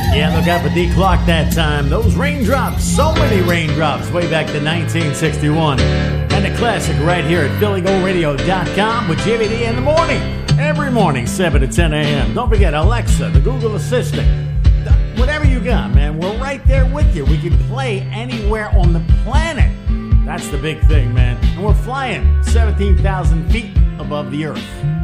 Yeah, look out for D-Clock that time. Those raindrops, so many raindrops, way back to 1961. And a classic right here at PhillyGoRadio.com with Jimmy D in the morning. Every morning, 7 to 10 a.m. Don't forget Alexa, the Google Assistant. Whatever you got, man, we're right there with you. We can play anywhere on the planet. That's the big thing, man. And we're flying 17,000 feet above the earth.